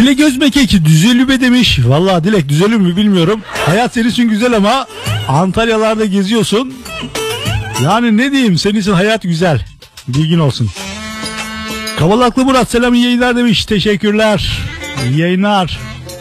Dilek Özmekeki düzeliyor be demiş. Vallahi Dilek düzeliyor mu bilmiyorum. Hayat senin için güzel ama Antalyalarda geziyorsun. Yani ne diyeyim, senin için hayat güzel. Bilgin olsun. Kavalaklı Murat selam, iyi yayınlar demiş. Teşekkürler. İyi yayınlar.